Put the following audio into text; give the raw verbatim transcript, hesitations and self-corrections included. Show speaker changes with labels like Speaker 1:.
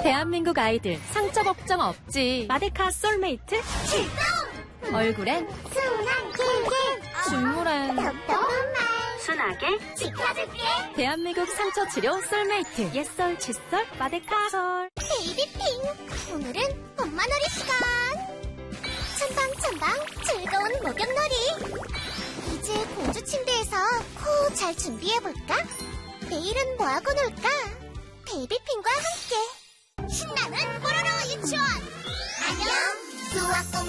Speaker 1: 대한민국 아이들 상처 걱정 없지. 마데카 솔메이트
Speaker 2: 출동!
Speaker 1: 얼굴엔
Speaker 2: 순한 길게
Speaker 1: 중물엔
Speaker 2: 똑똑한 말
Speaker 1: 순하게
Speaker 2: 지켜줄게.
Speaker 1: 대한민국 상처 치료 솔메이트 옛설 칫솔 마데카솔.
Speaker 2: 베이비핑, 오늘은 엄마놀이 시간. 첨방첨방 즐거운 목욕놀이. 이제 공주 침대에서 코 잘 준비해볼까? 내일은 뭐하고 놀까? 베이비핑과 함께 신나는 뽀로로 유치원. 안녕, 수학